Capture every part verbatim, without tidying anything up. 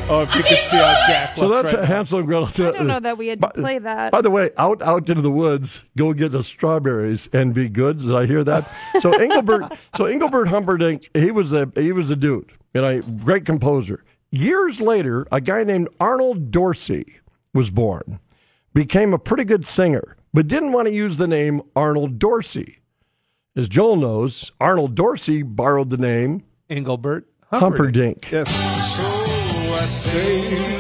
Oh, if you could see how Jack So looks that's right now. Hansel and Gretel. I don't know that we had to By- play that. By the way, out out into the woods, go get the strawberries and be good. Did I hear that? So Engelbert, so Engelbert Humperdinck, he was a he was a dude, and a great composer. Years later, a guy named Arnold Dorsey was born, became a pretty good singer, but didn't want to use the name Arnold Dorsey. As Joel knows, Arnold Dorsey borrowed the name Engelbert Humperdinck. Yes. So I say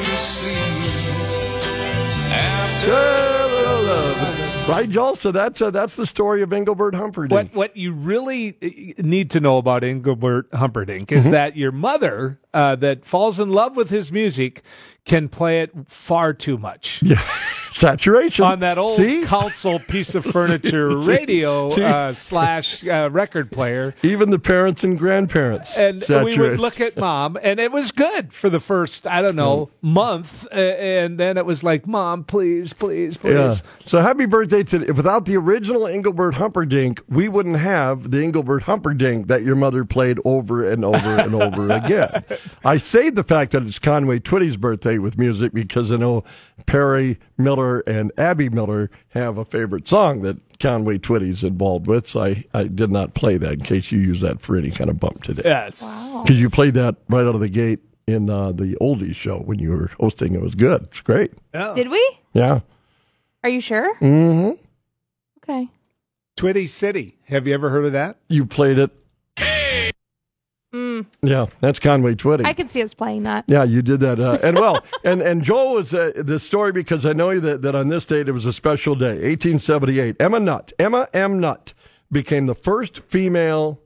sleep after Right, Joel? So that's uh, that's the story of Engelbert Humperdinck. What what you really need to know about Engelbert Humperdinck is Mm-hmm. that your mother, uh, that falls in love with his music, can play it far too much. Yeah. Saturation. On that old See? console piece of furniture See? radio See? uh, slash uh, record player. Even the parents and grandparents. And we saturate. would look at Mom, and it was good for the first, I don't know, month. Uh, and then it was like, Mom, please, please, please. Yeah. So happy birthday to, without the original Engelbert Humperdinck, we wouldn't have the Engelbert Humperdinck that your mother played over and over and over again. I say the fact that it's Conway Twitty's birthday with music because I know Perry Miller and Abby Miller have a favorite song that Conway Twitty's involved with, so I, I did not play that in case you use that for any kind of bump today. Yes. Wow. Because you played that right out of the gate in uh, the Oldies show when you were hosting. It was good. It's great. Oh. Did we? Yeah. Are you sure? Mm-hmm. Okay. Twitty City. Have you ever heard of that? You played it. Mm, Yeah, that's Conway Twitty. I could see us playing that. Yeah, you did that. Uh, and well, and, and Joel was uh, the story because I know that, that on this date it was a special day, eighteen seventy-eight. Emma Nutt, Emma M. Nutt became the first female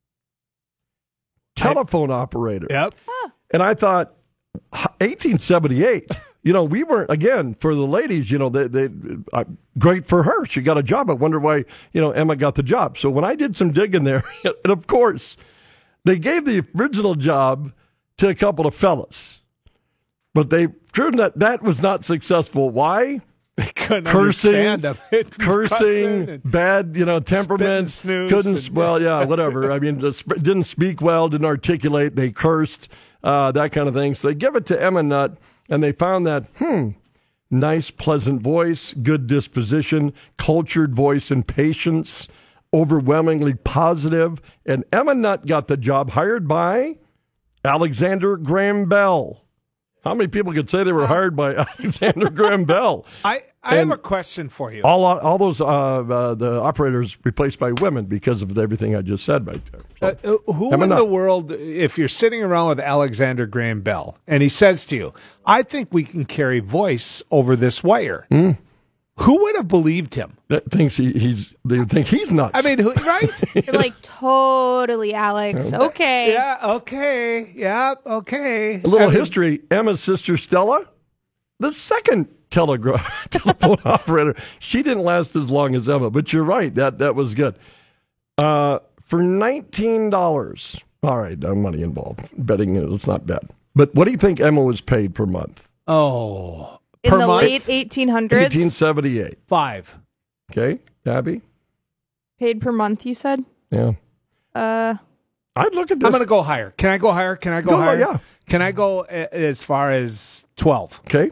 telephone operator. Yep. And I thought, eighteen seventy-eight. You know, we weren't, again, for the ladies, you know, they, they uh, great for her. She got a job. I wonder why, you know, Emma got the job. So when I did some digging there, and of course, they gave the original job to a couple of fellas. But they turned that that was not successful. Why? They couldn't Cursing, understand of it. Cursing, Cussing and bad, you know, temperament. snooze Couldn't, and- well, yeah, whatever. I mean, just didn't speak well, didn't articulate. They cursed, uh, that kind of thing. So they give it to Emma Nutt, and they found that, hmm, nice, pleasant voice, good disposition, cultured voice and patience, overwhelmingly positive. And Emma Nutt got the job, hired by Alexander Graham Bell. How many people could say they were hired by Alexander Graham Bell? I, I And have a question for you. All all those uh, uh, the operators replaced by women because of everything I just said right there. So, Uh, who Emma in Nutt. the world, if you're sitting around with Alexander Graham Bell, and he says to you, I think we can carry voice over this wire, Mm. who would have believed him? that thinks he, he's they think he's nuts. I mean, who, right? You're like, totally, Alex. Okay. Yeah, okay. Yeah, okay. a little I mean, history. Emma's sister Stella, the second telegraph telephone operator. She didn't last as long as Emma, but you're right. That that was good. Uh, for nineteen dollars. All right, no money involved. Betting it's not bad. But what do you think Emma was paid per month? Oh. In per the month? late eighteen hundreds, eighteen seventy-eight. Five. Okay, Abby. paid per month, you said? Yeah, Uh, I'd look at this. I'm going to go higher. Can I go higher? Can I go, Go, higher? yeah. Can I go a- as far as twelve? Okay.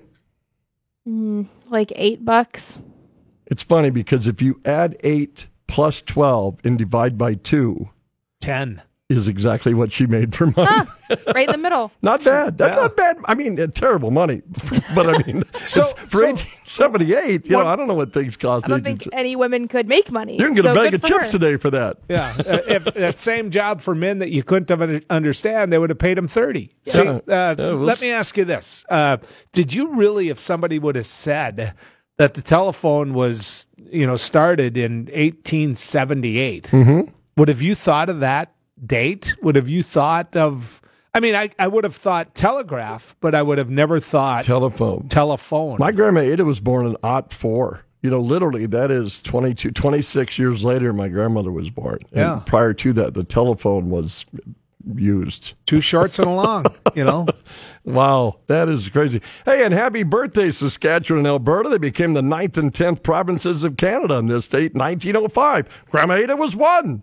mm, like eight bucks. It's funny because if you add eight plus twelve and divide by two, Ten. is exactly what she made per month. Ah, right in the middle. Not bad. That's Yeah. not bad. I mean, uh, terrible money, but I mean, So- it's, for so- eighteen seventy-eight, you What- know, I don't know what things cost. I don't eighteen think any women could make money. you can get so a bag good of for chips her. today for that. Yeah. Uh, if that same job for men that you couldn't have under- understand, they would have paid him thirty. See, uh, Yeah, well, let me ask you this. Uh, did you really, if somebody would have said that the telephone was, you know, started in eighteen seventy-eight, Mm-hmm. would have you thought of that date? Would have you thought of, I mean, I, I would have thought telegraph, but I would have never thought Telephone. telephone. My grandma Ada was born in oh four. You know, literally, that is twenty-two, twenty-six years later, my grandmother was born. And Yeah. prior to that, the telephone was used. Two shorts and a long, you know. Wow, that is crazy. Hey, and happy birthday, Saskatchewan and Alberta. They became the ninth and tenth provinces of Canada in this state in nineteen oh five. Grandma Ada was one.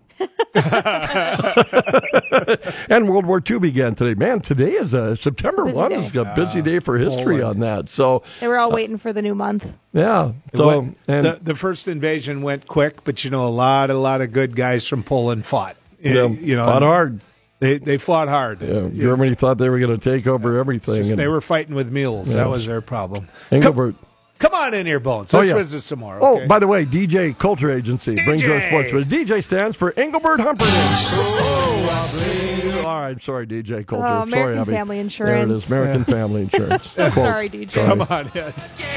And World War Two began today. Man, today is a September Busy first is day. a busy day for history Poland. on that. So, They were all waiting for the new month. yeah. It So, went- and the, the first invasion went quick, but you know, a lot, a lot of good guys from Poland fought. yeah, you know, fought hard. They they fought hard. Yeah, Germany thought they were going to take over everything. Just and they were fighting with mules. Yeah. That was their problem. Engelbert. Come on in here, Bones. Oh, Let's yeah. visit some more. Oh, Okay? by the way, D J Culture Agency brings our D J. sports. with D J stands for Engelbert Humperdinck. So All right, sorry, D J Culture. Oh, sorry, American Abby. Family There it Insurance. is, American Family Insurance. Quote. Sorry, D J. Come on in.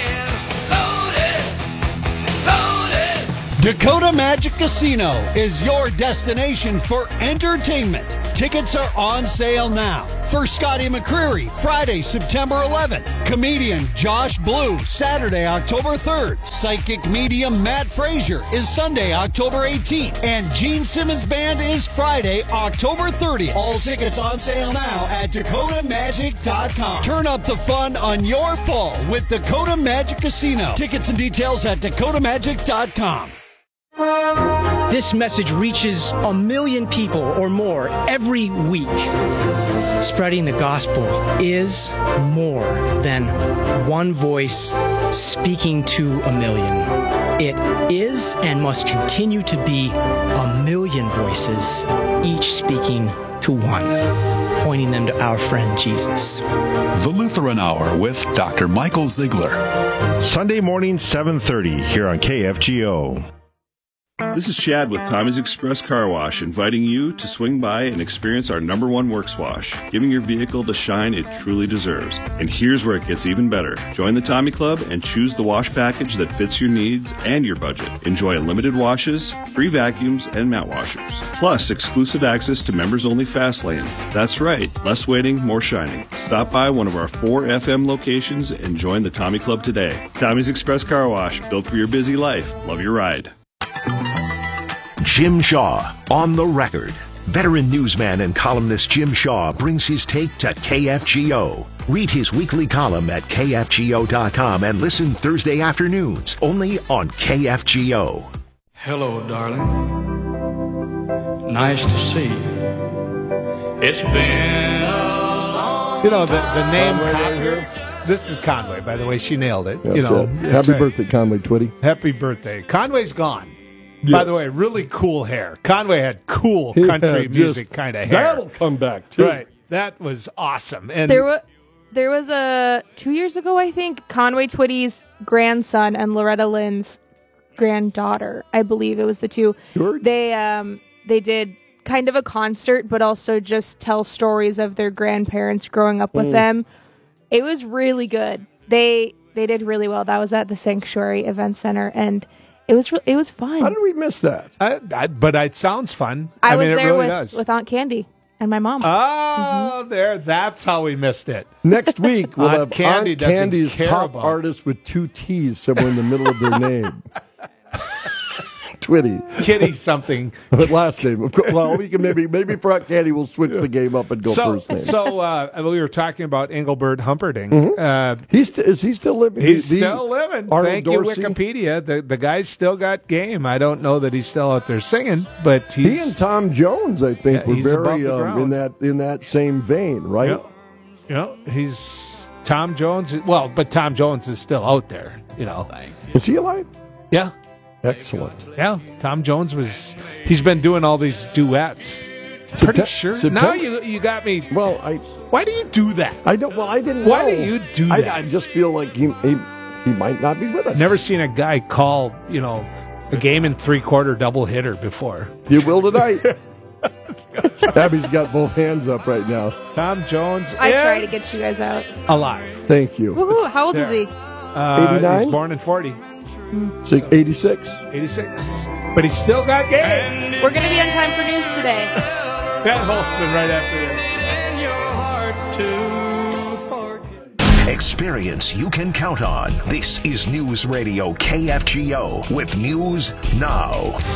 Dakota Magic Casino is your destination for entertainment. Tickets are on sale now. For Scotty McCreery, Friday, September eleventh. Comedian Josh Blue, Saturday, October third. Psychic medium Matt Frazier is Sunday, October eighteenth. And Gene Simmons Band is Friday, October thirtieth. All tickets on sale now at Dakota Magic dot com. Turn up the fun on your fall with Dakota Magic Casino. Tickets and details at Dakota Magic dot com. This message reaches a million people or more every week. Spreading the gospel is more than one voice speaking to a million. It is and must continue to be a million voices, each speaking to one, pointing them to our friend Jesus. The Lutheran Hour with Doctor Michael Ziegler. Sunday morning, seven thirty, here on K F G O. This is Chad with Tommy's Express Car Wash, inviting you to swing by and experience our number one works wash, giving your vehicle the shine it truly deserves. And here's where it gets even better. Join the Tommy Club and choose the wash package that fits your needs and your budget. Enjoy unlimited washes, free vacuums, and mat washers. Plus, exclusive access to members-only fast lanes. That's right, less waiting, more shining. Stop by one of our four F M locations and join the Tommy Club today. Tommy's Express Car Wash, built for your busy life. Love your ride. Jim Shaw on the record. Veteran newsman and columnist Jim Shaw brings his take to K F G O. Read his weekly column at K F G O dot com and listen Thursday afternoons only on K F G O. Hello, darling. Nice to see you. It's been a long You know, the, the name Conway Conway. here. This is Conway, by the way. She nailed it. That's you know, it. that's Happy right. birthday, Conway Twitty. Happy birthday. Conway's gone. Yes. By the way, really cool hair. Conway had cool country Yeah, music just- kind of hair. That'll come back, too. Right. That was awesome. And There was there was a two years ago, I think, Conway Twitty's grandson and Loretta Lynn's granddaughter. I believe it was the two. Sure. They um they did kind of a concert, but also just tell stories of their grandparents growing up with Mm. them. It was really good. They they did really well. That was at the Sanctuary Event Center, and it was re- it was fun. How did we miss that? I, I, but it sounds fun. I, I, was mean, it there really with, does. with Aunt Candy and my mom. Oh, there. That's how we missed it. Next week, we'll Aunt have Candy Aunt doesn't Candy's care top about- artist with two T's somewhere in the middle of their name. Twitty. Kitty something. But last name. Of course, well, we can maybe maybe for Aunt Candy we'll switch the game up and go So, first name. so uh, we were talking about Engelbert Humperdinck. Mhm. Uh, He's st- is he still living? he's The- the still living. Arnold Thank you, Dorsey? Wikipedia. The the guy's still got game. I don't know that he's still out there singing, but he's He and Tom Jones, I think, Yeah, were he's above very the um, ground. in that in that same vein, right? Yeah. You know, he's Tom Jones. is- Well, but Tom Jones is still out there. You know. Is he alive? Yeah. Excellent. Yeah. Tom Jones was. He's been doing all these duets. Pretty Septem- sure. September- Now you you got me. Well, I Why do you do that? I don't. Well, I didn't. Why know. do you do I, that? I just feel like he, he he might not be with us. Never seen a guy call, you know, a game and three quarter double hitter before. You will tonight. Abby's got both hands up right now. Tom Jones I is try to get you guys out. alive. Thank you. Woohoo! How old is There. he? Uh, eighty-nine? He's born in forty, Six, eighty-six. eighty-six. But he's still got game. We're gonna be on time for news today. Pat Holston right after this. and your heart to forget. Experience you can count on. This is News Radio K F G O with News Now.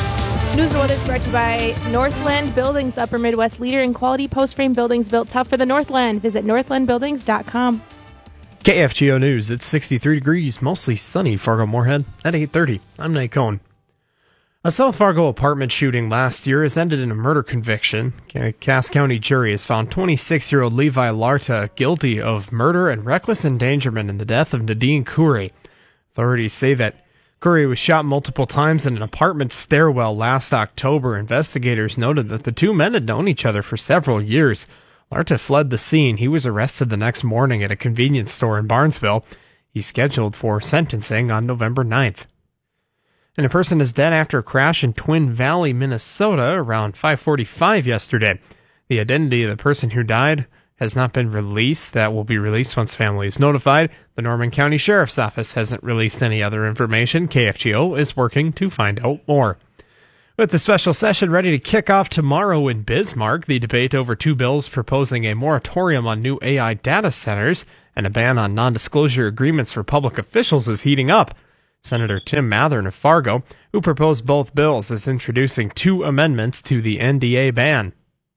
News and weather is brought to you by Northland Buildings, the Upper Midwest leader in quality post-frame buildings built tough for the Northland. Visit northland buildings dot com. K F G O News, it's sixty-three degrees, mostly sunny, Fargo-Moorhead at eight thirty. I'm Nate Cohn. A South Fargo apartment shooting last year has ended in a murder conviction. A Cass County jury has found twenty-six-year-old Levi Larta guilty of murder and reckless endangerment in the death of Nadine Coury. Authorities say that Coury was shot multiple times in an apartment stairwell last October. Investigators noted that the two men had known each other for several years. Larta fled the scene. He was arrested the next morning at a convenience store in Barnesville. He's scheduled for sentencing on November ninth. And a person is dead after a crash in Twin Valley, Minnesota, around five forty-five yesterday. The identity of the person who died has not been released. That will be released once family is notified. The Norman County Sheriff's Office hasn't released any other information. K F G O is working to find out more. With the special session ready to kick off tomorrow in Bismarck, the debate over two bills proposing a moratorium on new A I data centers and a ban on non-disclosure agreements for public officials is heating up. Senator Tim Mathern of Fargo, who proposed both bills, is introducing two amendments to the N D A ban.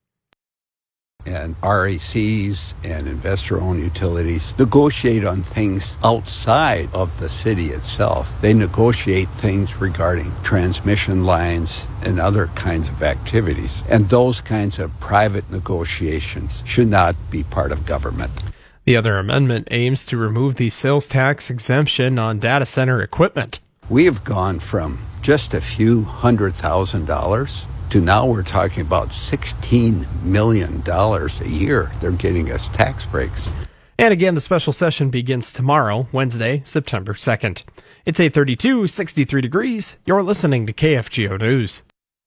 And R A Cs and investor-owned utilities negotiate on things outside of the city itself. They negotiate things regarding transmission lines and other kinds of activities. And those kinds of private negotiations should not be part of government. The other amendment aims to remove the sales tax exemption on data center equipment. We have gone from just a few hundred thousand dollars to now we're talking about sixteen million dollars a year. They're getting us tax breaks. And again, the special session begins tomorrow, Wednesday, September second. It's eight thirty-two, sixty-three degrees. You're listening to K F G O News.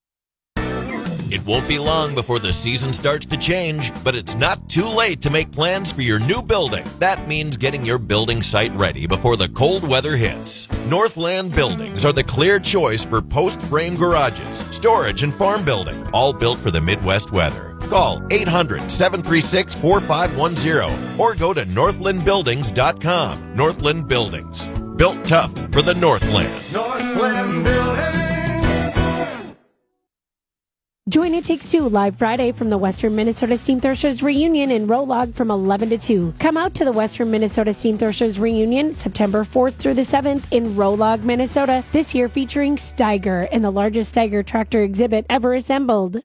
It won't be long before the season starts to change, but it's not too late to make plans for your new building. That means getting your building site ready before the cold weather hits. Northland Buildings are the clear choice for post-frame garages, storage, and farm building, all built for the Midwest weather. Call eight hundred, seven three six, four five one zero or go to northland buildings dot com. Northland Buildings, built tough for the Northland. Northland Buildings. Join It Takes Two live Friday from the Western Minnesota Steam Threshers Reunion in Rolog from eleven to two. Come out to the Western Minnesota Steam Threshers Reunion September fourth through the seventh in Rolog, Minnesota, this year featuring Steiger and the largest Steiger tractor exhibit ever assembled.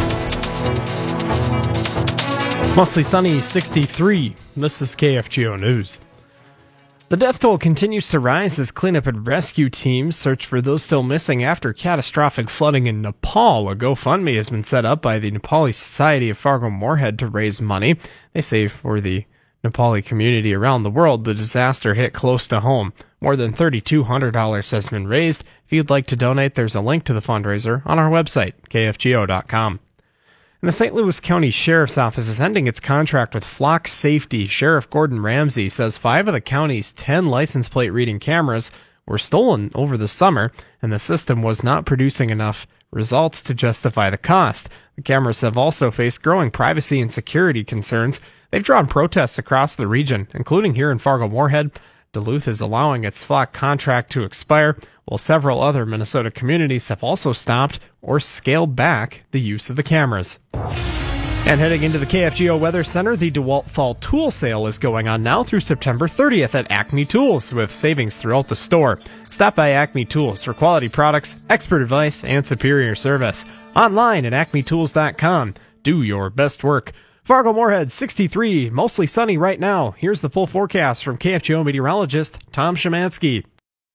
Mostly sunny, sixty-three. This is K F G O News. The death toll continues to rise as cleanup and rescue teams search for those still missing after catastrophic flooding in Nepal. A GoFundMe has been set up by the Nepali Society of Fargo-Moorhead to raise money. They say for the Nepali community around the world, the disaster hit close to home. More than three thousand two hundred dollars has been raised. If you'd like to donate, there's a link to the fundraiser on our website, K F G O dot com. And the Saint Louis County Sheriff's Office is ending its contract with Flock Safety. Sheriff Gordon Ramsey says five of the county's ten license plate reading cameras were stolen over the summer, and the system was not producing enough results to justify the cost. The cameras have also faced growing privacy and security concerns. They've drawn protests across the region, including here in Fargo-Moorhead. Duluth is allowing its Flock contract to expire, while several other Minnesota communities have also stopped or scaled back the use of the cameras. And heading into the K F G O Weather Center, the DeWalt Fall Tool Sale is going on now through September thirtieth at Acme Tools, with savings throughout the store. Stop by Acme Tools for quality products, expert advice, and superior service. Online at acme tools dot com. Do your best work. Fargo-Moorhead, sixty-three, mostly sunny right now. Here's the full forecast from K F G O meteorologist Tom Szymanski.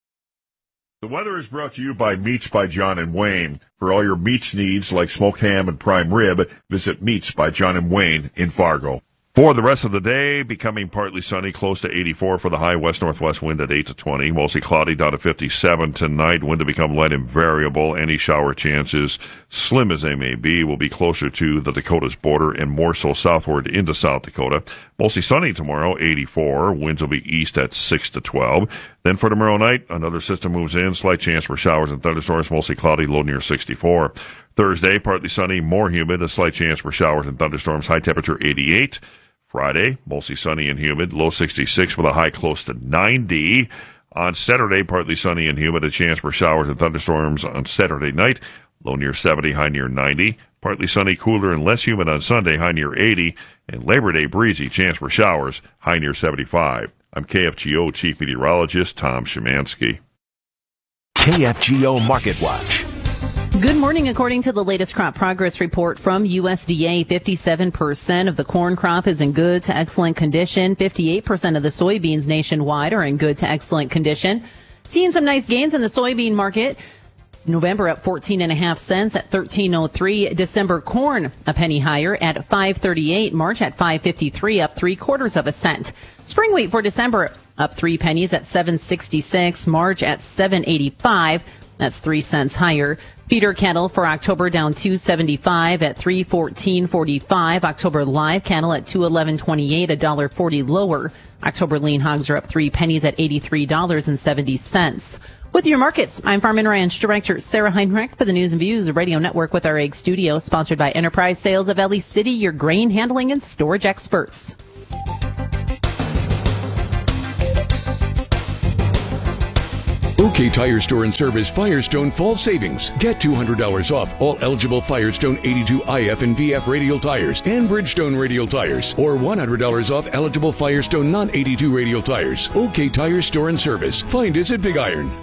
The weather is brought to you by Meats by John and Wayne. For all your meats needs like smoked ham and prime rib, visit Meats by John and Wayne in Fargo. For the rest of the day, becoming partly sunny, close to eighty-four for the high west-northwest wind at eight to twenty. Mostly cloudy down to fifty-seven tonight. Wind to become light and variable. Any shower chances, slim as they may be, will be closer to the Dakotas border and more so southward into South Dakota. Mostly sunny tomorrow, eighty-four. Winds will be east at six to twelve. Then for tomorrow night, another system moves in. Slight chance for showers and thunderstorms, mostly cloudy, low near sixty-four. Thursday, partly sunny, more humid, a slight chance for showers and thunderstorms, high temperature eighty-eight. Friday, mostly sunny and humid, low sixty-six with a high close to ninety. On Saturday, partly sunny and humid, a chance for showers and thunderstorms on Saturday night, Low near seventy, high near ninety. Partly sunny, cooler, and less humid on Sunday, high near eighty. And Labor Day breezy, chance for showers, high near seventy-five. I'm K F G O Chief Meteorologist Tom Szymanski. K F G O Market Watch. Good morning. According to the latest crop progress report from U S D A, fifty-seven percent of the corn crop is in good to excellent condition. fifty-eight percent of the soybeans nationwide are in good to excellent condition. Seeing some nice gains in the soybean market. November up fourteen and a half cents at thirteen oh three. December corn a penny higher at five thirty-eight. March at five fifty-three, up three quarters of a cent. Spring wheat for December up three pennies at seven sixty-six. March at seven eighty-five. That's three cents higher. Feeder cattle for October down two seventy-five at three fourteen forty-five. October live cattle at two eleven twenty-eight, a dollar forty lower. October lean hogs are up three pennies at eighty-three dollars and seventy cents. With your markets, I'm Farm and Ranch Director Sarah Heinrich for the News and Views Radio Network with our Egg Studio, sponsored by Enterprise Sales of Ellie City, your grain handling and storage experts. OK Tire Store and Service Firestone Fall Savings. Get two hundred dollars off all eligible Firestone eighty-two I F and V F radial tires and Bridgestone radial tires, or one hundred dollars off eligible Firestone non eighty-two radial tires. OK Tire Store and Service. Find us at Big Iron.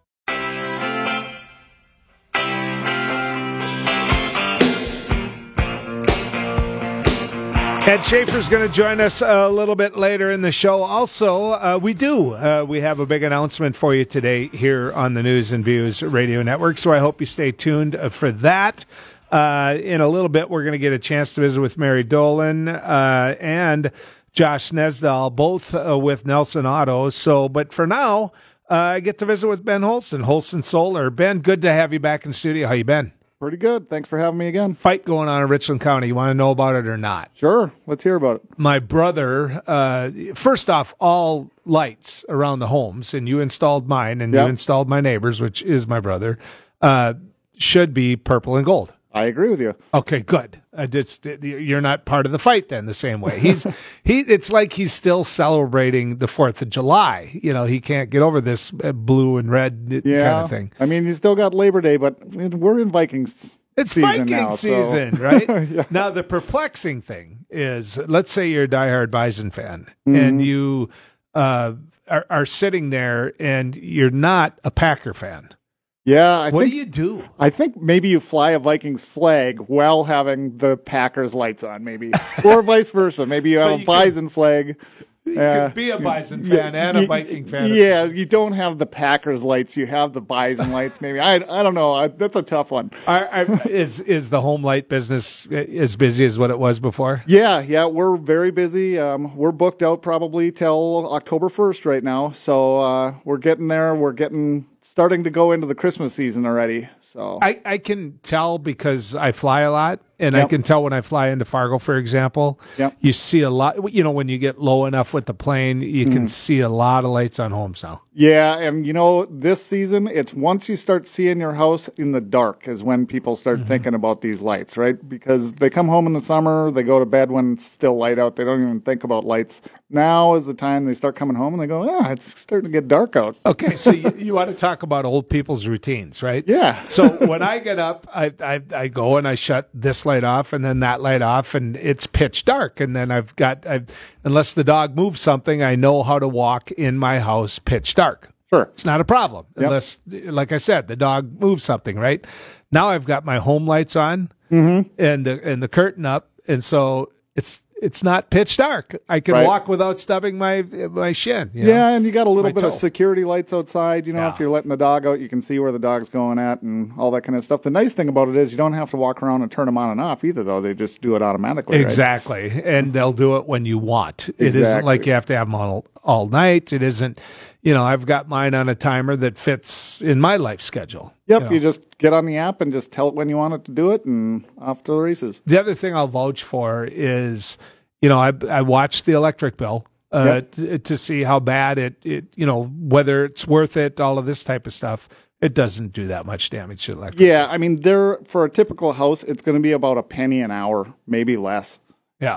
Ed Schaefer's going to join us a little bit later in the show. Also, uh, we do. Uh, we have a big announcement for you today here on the News and Views Radio Network, so I hope you stay tuned for that. Uh, in a little bit, we're going to get a chance to visit with Mary Dolan uh, and Josh Nesdal, both uh, with Nelson Auto. So, but for now, uh, I get to visit with Ben Holston, Holston Solar. Ben, good to have you back in studio. How you been? Pretty good. Thanks for having me again. Fight going on in Richland County. You want to know about it or not? Sure. Let's hear about it. My brother, uh, first off, all lights around the homes, and you installed mine, and yep. you installed my neighbor's, which is my brother, uh, should be purple and gold. I agree with you. Okay, good. I just, you're not part of the fight then the same way. He's he. It's like he's still celebrating the Fourth of July. You know, he can't get over this blue and red yeah. kind of thing. I mean, he's still got Labor Day, but we're in Vikings. It's season Viking now, season, so. right? yeah. Now, the perplexing thing is, let's say you're a diehard Bison fan, mm-hmm. and you uh, are, are sitting there, and you're not a Packer fan. Yeah, I what think, do you do? I think maybe you fly a Vikings flag while having the Packers lights on, maybe, or vice versa. Maybe you so have you a Bison could, flag. You uh, could be a Bison fan yeah, and a you, Viking fan. Yeah, you don't have the Packers lights. You have the Bison lights. Maybe I I don't know. I, that's a tough one. Are, are, is is the home light business as busy as what it was before? Yeah, yeah, we're very busy. Um, we're booked out probably till October first right now. So uh, we're getting there. We're getting starting to go into the Christmas season already. So I, I can tell because I fly a lot, and yep. I can tell when I fly into Fargo, for example, yep. you see a lot, you know, when you get low enough with the plane, you mm. can see a lot of lights on homes now. Yeah, and you know, this season, it's once you start seeing your house in the dark is when people start mm-hmm. thinking about these lights, right? Because they come home in the summer, they go to bed when it's still light out, they don't even think about lights. Now is the time they start coming home and they go, yeah, it's starting to get dark out. Okay, so you, you want to talk about old people's routines, right? Yeah. So when I get up, I, I I go and I shut this light off and then that light off, and it's pitch dark. And then I've got, I've, unless the dog moves something, I know how to walk in my house pitch dark. Sure. It's not a problem yep. unless, like I said, the dog moves something, right? Now I've got my home lights on mm-hmm. and the, and the curtain up, and so it's it's not pitch dark. I can right. walk without stubbing my my shin. You yeah, know? and you got a little my bit toe. of security lights outside. You know, yeah. if you're letting the dog out, you can see where the dog's going at and all that kind of stuff. The nice thing about it is you don't have to walk around and turn them on and off either, though. They just do it automatically. Exactly, right? And they'll do it when you want. It exactly. isn't like you have to have them all all night. It isn't. You know, I've got mine on a timer that fits in my life schedule. Yep, you know. You just get on the app and just tell it when you want it to do it, and off to the races. The other thing I'll vouch for is, you know, I I watched the electric bill uh, yep. t- to see how bad it, it, you know, whether it's worth it, all of this type of stuff. It doesn't do that much damage to electric. Yeah, I mean, there for a typical house, it's going to be about a penny an hour, maybe less. Yeah. You know?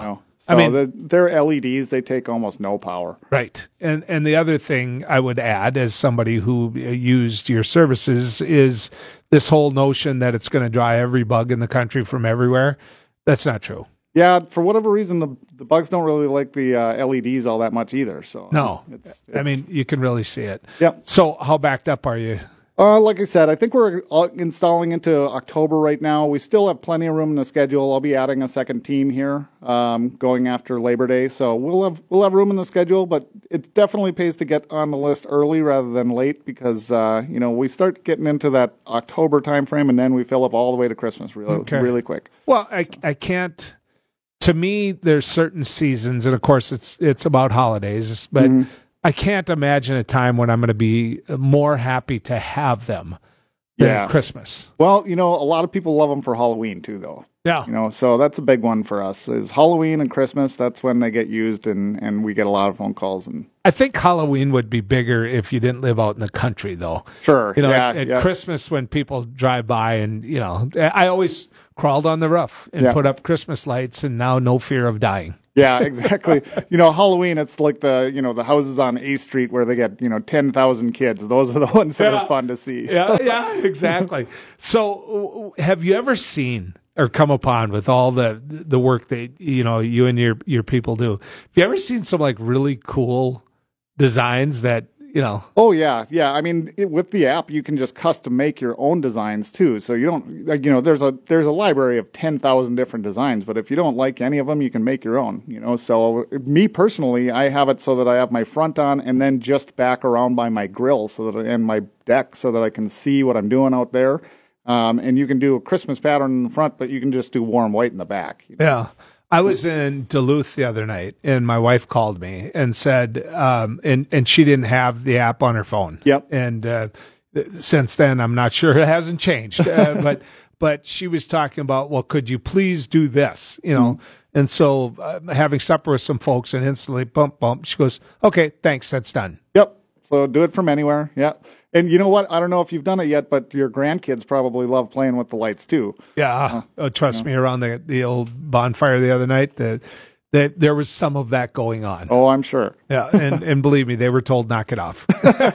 So I mean, the, they're L E Ds. They take almost no power. Right. And and the other thing I would add, as somebody who used your services, is this whole notion that it's going to dry every bug in the country from everywhere. That's not true. Yeah, for whatever reason, the the bugs don't really like the uh, L E Ds all that much either. So no, it's, it's, I mean, you can really see it. Yep. So how backed up are you? Uh, like I said, I think we're installing into October right now. We still have plenty of room in the schedule. I'll be adding a second team here, um, going after Labor Day, so we'll have we'll have room in the schedule. But it definitely pays to get on the list early rather than late, because uh, you know we start getting into that October time frame, and then we fill up all the way to Christmas really Okay. really quick. Well, I I can't. To me, there's certain seasons, and of course it's it's about holidays, but. Mm-hmm. I can't imagine a time when I'm going to be more happy to have them than Yeah. Christmas. Well, you know, a lot of people love them for Halloween too, though. Yeah. You know, so that's a big one for us. Is Halloween and Christmas. That's when they get used, and and we get a lot of phone calls. And I think Halloween would be bigger if you didn't live out in the country, though. Sure. You know, yeah, at, at yeah. Christmas when people drive by, and you know, I always crawled on the roof and Yeah. put up Christmas lights, and now no fear of dying. Yeah, exactly. You know, Halloween, it's like the, you know, the houses on eighth Street where they get, you know, ten thousand kids. Those are the ones that Yeah. are fun to see. Yeah, yeah, exactly. So, have you ever seen or come upon, with all the the work that you know you and your your people do, have you ever seen some like really cool designs that you know? Oh yeah, yeah. I mean, it, with the app, you can just custom make your own designs too. So you don't, like, you know, there's a there's a library of ten thousand different designs, but if you don't like any of them, you can make your own. You know, so me personally, I have it so that I have my front on and then just back around by my grill, so that and my deck, so that I can see what I'm doing out there. Um, and you can do a Christmas pattern in the front, but you can just do warm white in the back. You know? Yeah. I was in Duluth the other night, and my wife called me and said, um, and, and she didn't have the app on her phone. Yep. And uh, since then, I'm not sure it hasn't changed. Uh, but but she was talking about, well, could you please do this? You know. Mm-hmm. And so uh, having supper with some folks, and instantly, bump, bump. She goes, okay, thanks, that's done. Yep. So do it from anywhere. Yeah. And you know what? I don't know if you've done it yet, but your grandkids probably love playing with the lights too. Yeah. Uh, oh, trust you know. me, around the the old bonfire the other night, the, the, there was some of that going on. Oh, I'm sure. Yeah. And, and believe me, they were told knock it off.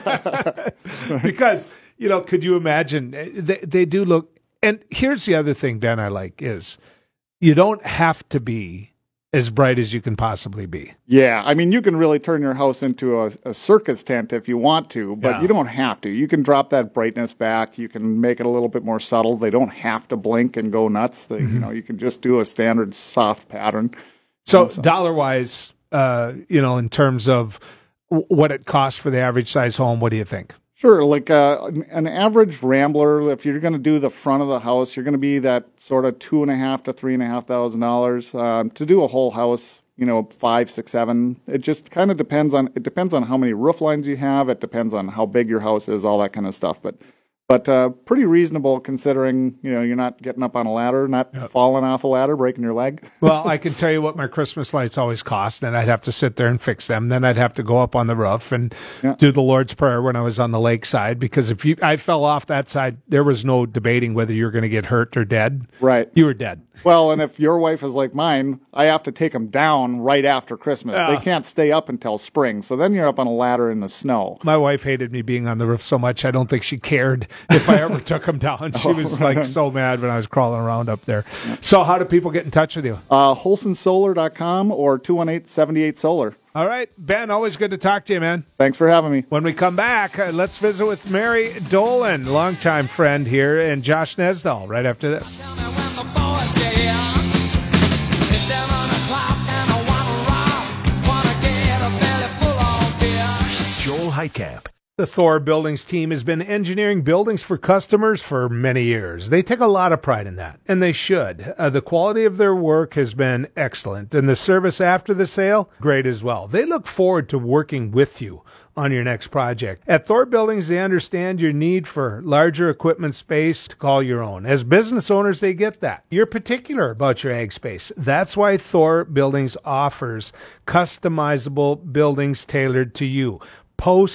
Because, you know, could you imagine? They, they do look. And here's the other thing, Ben, I like is you don't have to be as bright as you can possibly be. Yeah, I mean, you can really turn your house into a, a circus tent if you want to, but Yeah. you don't have to. You can drop that brightness back. You can make it a little bit more subtle. They don't have to blink and go nuts. They, Mm-hmm. You know, you can just do a standard soft pattern. So dollar wise, uh, you know, in terms of w- what it costs for the average size home, what do you think? Sure, like uh, an average Rambler, if you're going to do the front of the house, you're going to be that sort of two and a half to three and a half thousand dollars. Um, to do a whole house, you know, five, six, seven. It just kind of depends on it depends on how many roof lines you have. It depends on how big your house is, all that kind of stuff. But but uh, pretty reasonable considering, you know, you're not getting up on a ladder, not Yep. falling off a ladder, breaking your leg. Well, I can tell you what my Christmas lights always cost. Then I'd have to sit there and fix them. Then I'd have to go up on the roof and Yeah. do the Lord's Prayer when I was on the lake side. Because if you, I fell off that side, there was no debating whether you were going to get hurt or dead. Right. You were dead. Well, and if your wife is like mine, I have to take them down right after Christmas. Yeah. They can't stay up until spring. So then you're up on a ladder in the snow. My wife hated me being on the roof so much. I don't think she cared if I ever took them down. She was like so mad when I was crawling around up there. So how do people get in touch with you? Uh, Holson Solar dot com or two one eight, seven eight solar. All right, Ben, always good to talk to you, man. Thanks for having me. When we come back, uh, let's visit with Mary Dolan, longtime friend here, and Josh Nesdal right after this. Joel Heitkamp. The Thor Buildings team has been engineering buildings for customers for many years. They take a lot of pride in that, and they should. Uh, the quality of their work has been excellent, and the service after the sale, great as well. They look forward to working with you on your next project. At Thor Buildings, they understand your need for larger equipment space to call your own. As business owners, they get that. You're particular about your ag space. That's why Thor Buildings offers customizable buildings tailored to you. Post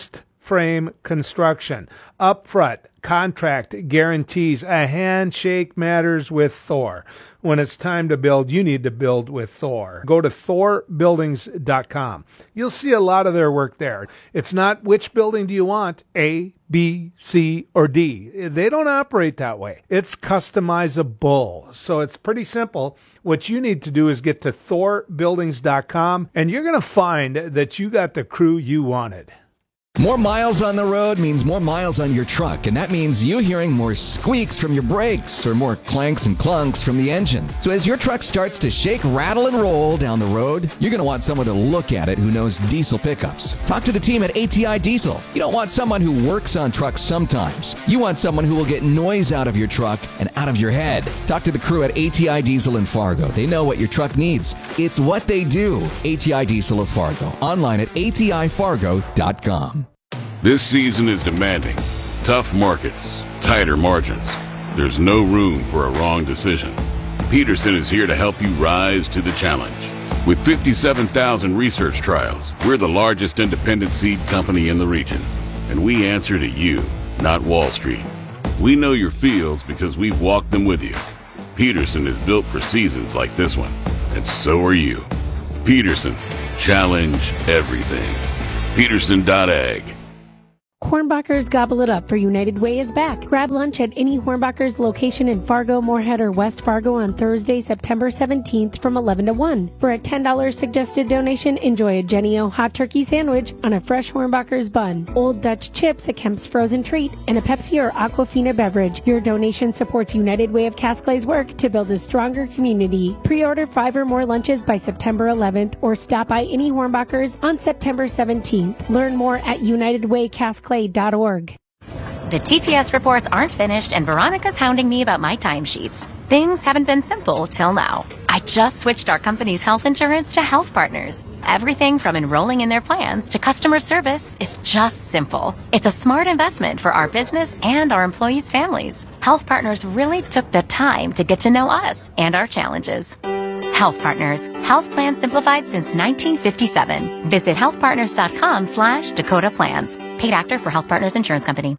frame construction. Upfront contract guarantees. A handshake matters with Thor. When it's time to build, you need to build with Thor. Go to thor buildings dot com. You'll see a lot of their work there. It's not which building do you want, A, B, C, or D. They don't operate that way. It's customizable. So it's pretty simple. What you need to do is get to thor buildings dot com, and you're going to find that you got the crew you wanted. More miles on the road means more miles on your truck, and that means you hearing more squeaks from your brakes or more clanks and clunks from the engine. So as your truck starts to shake, rattle, and roll down the road, you're going to want someone to look at it who knows diesel pickups. Talk to the team at A T I Diesel. You don't want someone who works on trucks sometimes. You want someone who will get noise out of your truck and out of your head. Talk to the crew at A T I Diesel in Fargo. They know what your truck needs. It's what they do. A T I Diesel of Fargo. Online at A T I fargo dot com. This season is demanding. Tough markets, tighter margins. There's no room for a wrong decision. Peterson is here to help you rise to the challenge. With fifty-seven thousand research trials, we're the largest independent seed company in the region. And we answer to you, not Wall Street. We know your fields because we've walked them with you. Peterson is built for seasons like this one, and so are you. Peterson, challenge everything. Peterson dot ag. Hornbachers gobble it up, for United Way is back. Grab lunch at any Hornbachers location in Fargo, Moorhead, or West Fargo on Thursday, September seventeenth from eleven to one. For a ten dollars suggested donation, enjoy a Jenny O hot turkey sandwich on a fresh Hornbachers bun, Old Dutch chips, a Kemp's frozen treat, and a Pepsi or Aquafina beverage. Your donation supports United Way of Casclay's work to build a stronger community. Pre-order five or more lunches by September eleventh or stop by any Hornbachers on September seventeenth. Learn more at united way casclay dot org. The T P S reports aren't finished, and Veronica's hounding me about my timesheets. Things haven't been simple till now. I just switched our company's health insurance to Health Partners. Everything from enrolling in their plans to customer service is just simple. It's a smart investment for our business and our employees' families. Health Partners really took the time to get to know us and our challenges. Health Partners. Health plans simplified since nineteen fifty-seven. Visit healthpartners.com slash Dakota Plans. Paid actor for Health Partners Insurance Company.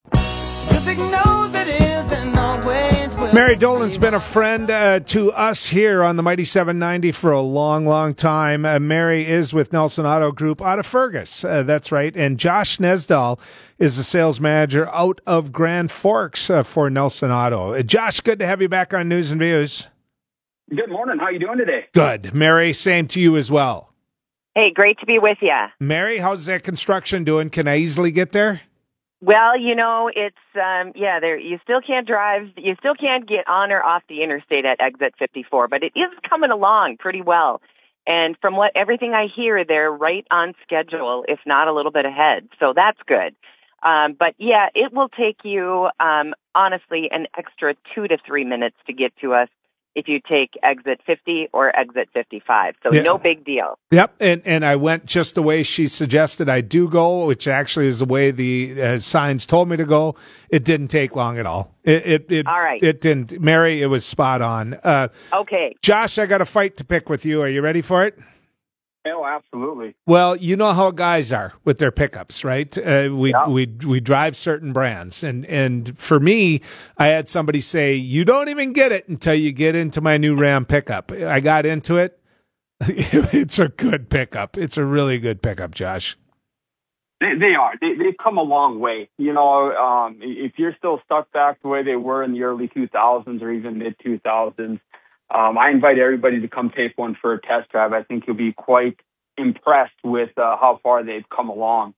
Mary Dolan's been a friend uh, to us here on the Mighty seven ninety for a long, long time. Uh, Mary is with Nelson Auto Group out of Fergus. Uh, that's right. And Josh Nesdal is the sales manager out of Grand Forks uh, for Nelson Auto. Uh, Josh, good to have you back on News and Views. Good morning. How are you doing today? Good. Mary, same to you as well. Hey, great to be with you. Mary, how's that construction doing? Can I easily get there? Well, you know, it's, um, yeah, there, you still can't drive, you still can't get on or off the interstate at exit fifty-four, but it is coming along pretty well. And from what, everything I hear, they're right on schedule, if not a little bit ahead. So that's good. Um, but yeah, it will take you, um, honestly, an extra two to three minutes to get to us if you take exit fifty or exit fifty-five. So yeah. No big deal. Yep, and and I went just the way she suggested I do go, which actually is the way the uh, signs told me to go. It didn't take long at all. It it, it all right. It didn't. Mary, it was spot on. Uh, okay. Josh, I got a fight to pick with you. Are you ready for it? Oh, absolutely. Well, you know how guys are with their pickups, right? Uh, we yeah. we we drive certain brands, and and for me, I had somebody say, "You don't even get it until you get into my new Ram pickup." I got into it. It's a good pickup. It's a really good pickup, Josh. They, they are. They, they've come a long way. You know, um, if you're still stuck back the way they were in the early two thousands or even mid two thousands. Um, I invite everybody to come take one for a test drive. I think you'll be quite impressed with uh, how far they've come along.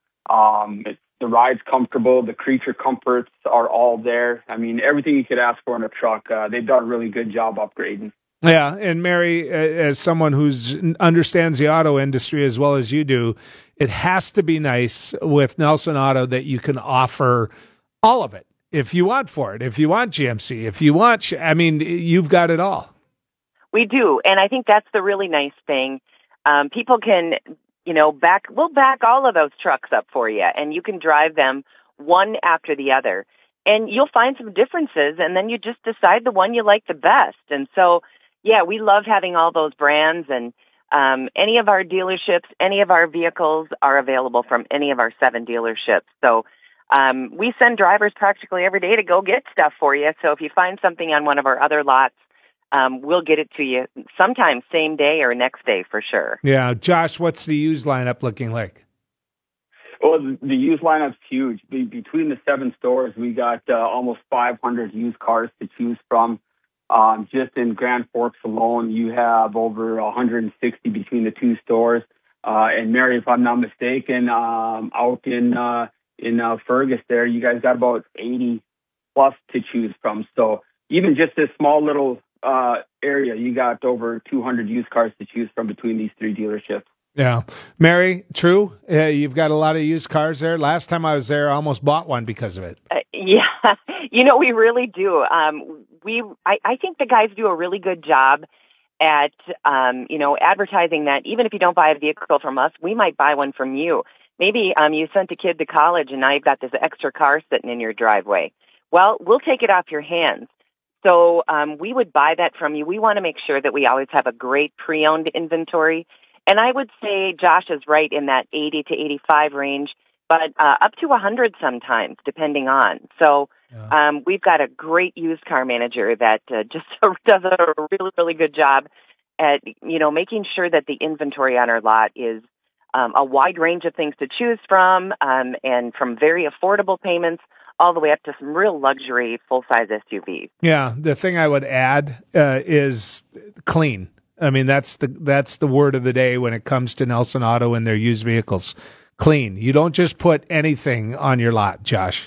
Um, it's, the ride's comfortable. The creature comforts are all there. I mean, everything you could ask for in a truck. Uh, they've done a really good job upgrading. Yeah, and Mary, as someone who understands the auto industry as well as you do, it has to be nice with Nelson Auto that you can offer all of it. If you want Ford, if you want G M C, if you want, I mean, you've got it all. We do, and I think that's the really nice thing. Um, people can, you know, back, we'll back all of those trucks up for you, and you can drive them one after the other. And you'll find some differences, and then you just decide the one you like the best. And so, yeah, we love having all those brands, and Um, any of our dealerships, any of our vehicles are available from any of our seven dealerships. So um, we send drivers practically every day to go get stuff for you. So if you find something on one of our other lots, um, we'll get it to you sometime same day or next day for sure. Yeah. Josh, what's the used lineup looking like? Well, the, the used lineup's huge. Be, between the seven stores, we got uh, almost five hundred used cars to choose from. Um, just in Grand Forks alone, you have over one hundred sixty between the two stores. Uh, and Mary, if I'm not mistaken, um, out in uh, in uh, Fergus there, you guys got about eighty plus to choose from. So even just this small little uh, area, you got over two hundred used cars to choose from between these three dealerships. Yeah. Mary, true? Uh, you've got a lot of used cars there. Last time I was there, I almost bought one because of it. Uh, yeah, you know, we really do. Um, we, I, I think the guys do a really good job at, um, you know, advertising that even if you don't buy a vehicle from us, we might buy one from you. Maybe um, you sent a kid to college and now you've got this extra car sitting in your driveway. Well, we'll take it off your hands. So um, we would buy that from you. We want to make sure that we always have a great pre-owned inventory. And I would say Josh is right in that eighty to eighty-five range, but uh, up to one hundred sometimes, depending on. So yeah. um, we've got a great used car manager that uh, just does a really, really good job at, you know, making sure that the inventory on our lot is um, a wide range of things to choose from, um, and from very affordable payments all the way up to some real luxury full-size S U Vs. Yeah, the thing I would add uh, is clean. I mean, that's the that's the word of the day when it comes to Nelson Auto and their used vehicles. Clean. You don't just put anything on your lot, Josh.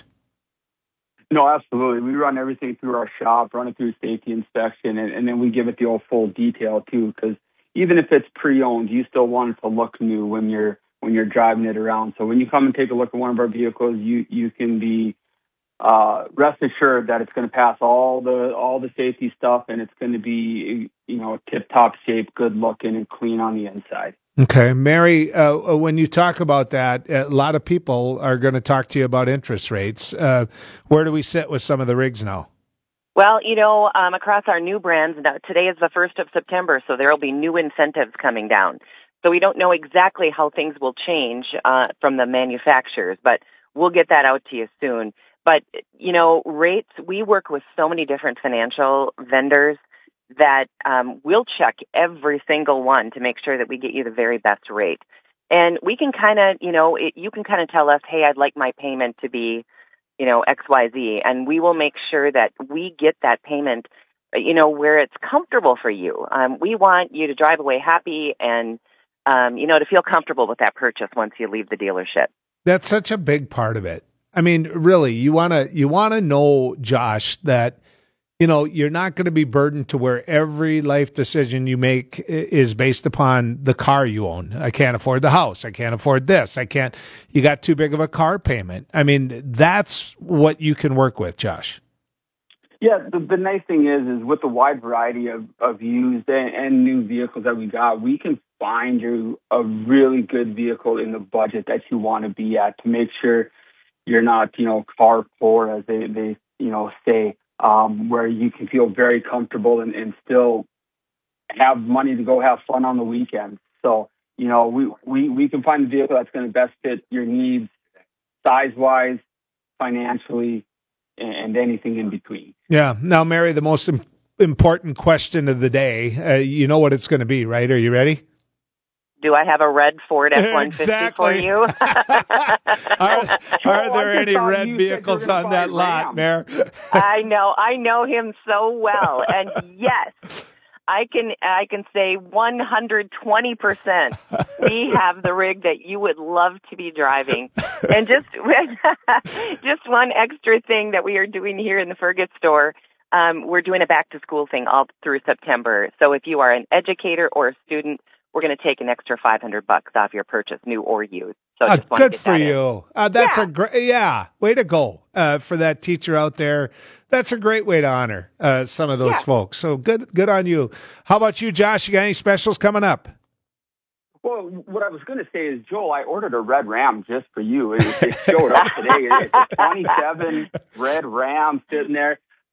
No, absolutely. We run everything through our shop, run it through safety inspection, and, and then we give it the old full detail too. Because even if it's pre-owned, you still want it to look new when you're when you're driving it around. So when you come and take a look at one of our vehicles, you you can be uh, rest assured that it's going to pass all the all the safety stuff, and it's going to be, you know, tip-top shape, good looking, and clean on the inside. Okay, Mary, uh, when you talk about that, a lot of people are going to talk to you about interest rates. Uh, where do we sit with some of the rigs now? Well, you know, um, across our new brands, now, today is the first of September, so there will be new incentives coming down. So we don't know exactly how things will change uh, from the manufacturers, but we'll get that out to you soon. But, you know, rates, we work with so many different financial vendors that um, we'll check every single one to make sure that we get you the very best rate. And we can kind of, you know, it, you can kind of tell us, hey, I'd like my payment to be, you know, X Y Z. And we will make sure that we get that payment, you know, where it's comfortable for you. Um, we want you to drive away happy and, um, you know, to feel comfortable with that purchase once you leave the dealership. That's such a big part of it. I mean, really, you want to you want to know, Josh, that, you know, you're not going to be burdened to where every life decision you make is based upon the car you own. I can't afford the house. I can't afford this. I can't. You got too big of a car payment. I mean, that's what you can work with, Josh. Yeah, the, the nice thing is, is with the wide variety of, of used and, and new vehicles that we got, we can find you a really good vehicle in the budget that you want to be at to make sure you're not, you know, car poor, as they, they you know, say. Um, where you can feel very comfortable and, and still have money to go have fun on the weekend. So, you know, we, we, we can find a vehicle that's going to best fit your needs, size-wise, financially, and, and anything in between. Yeah. Now, Mary, the most im- important question of the day, uh, you know what it's going to be, right? Are you ready? Do I have a red Ford F one fifty exactly. for you? are, are there any red vehicles on that lot, Mary? I know, I know him so well, and yes, I can, I can say one hundred twenty percent we have the rig that you would love to be driving. And just, just one extra thing that we are doing here in the Fergus store. Um, we're doing a back to school thing all through September. So if you are an educator or a student, we're going to take an extra five hundred bucks off your purchase, new or used. So uh, just good for that you. Uh, that's yeah. a great, yeah, way to go uh, for that teacher out there. That's a great way to honor uh, some of those yeah. folks. So good, good on you. How about you, Josh? You got any specials coming up? Well, what I was going to say is, Joel, I ordered a red Ram just for you. It, it showed up today. It's a twenty-seven red Ram sitting there.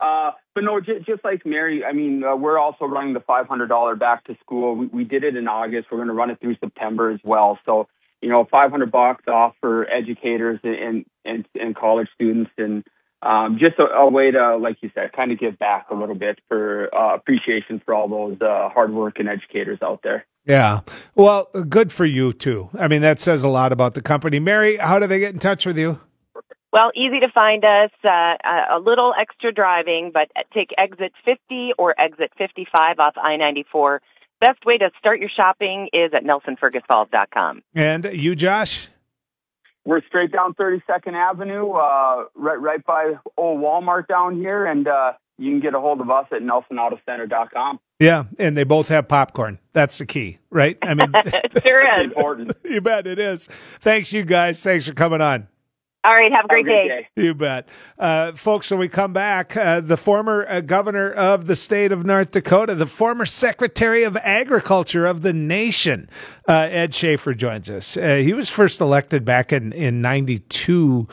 Uh, but no, just, just like Mary, I mean, uh, we're also running the five hundred dollars back to school. We, we did it in August. We're going to run it through September as well. So, you know, five hundred bucks off for educators and, and, and college students, and um, just a, a way to, like you said, kind of give back a little bit for uh, appreciation for all those uh, hardworking educators out there. Yeah. Well, good for you, too. I mean, that says a lot about the company. Mary, how do they get in touch with you? Well, easy to find us, uh, a little extra driving, but take exit fifty or exit fifty-five off I ninety-four. Best way to start your shopping is at Nelson Fergus Falls dot com. And you, Josh? We're straight down thirty-second Avenue, uh, right right by old Walmart down here, and uh, you can get a hold of us at Nelson Auto Center dot com. Yeah, and they both have popcorn. That's the key, right? I mean, it sure is. Important. You bet it is. Thanks, you guys. Thanks for coming on. All right, have a great, have a great day. day. You bet. Uh, folks, when we come back, uh, the former uh, governor of the state of North Dakota, the former Secretary of Agriculture of the nation, uh, Ed Schaefer, joins us. Uh, he was first elected back in, in ninety-two.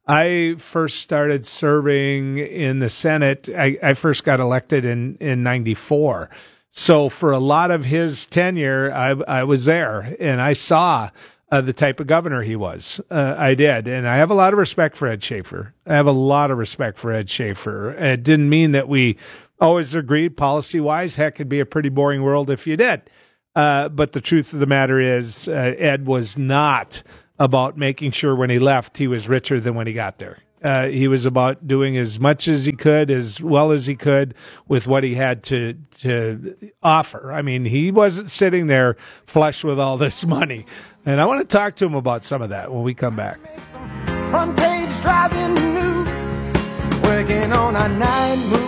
I first started serving in the Senate. I, I first got elected in, in ninety-four. So for a lot of his tenure, I, I was there, and I saw Uh, the type of governor he was. Uh, I did. And I have a lot of respect for Ed Schaefer. I have a lot of respect for Ed Schaefer. It didn't mean that we always agreed policy-wise. Heck, it'd be a pretty boring world if you did. Uh, but the truth of the matter is, uh, Ed was not about making sure when he left he was richer than when he got there. Uh, he was about doing as much as he could, as well as he could, with what he had to to offer. I mean, he wasn't sitting there flush with all this money. And I want to talk to him about some of that when we come back. Front page driving news, working on a night move.